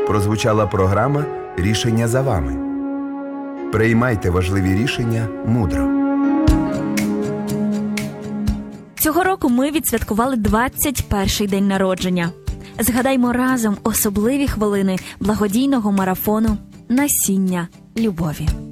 прозвучала програма «Рішення за вами». Приймайте важливі рішення мудро. Цього року ми відсвяткували 21-й день народження. Згадаймо разом особливі хвилини благодійного марафону «Насіння любові».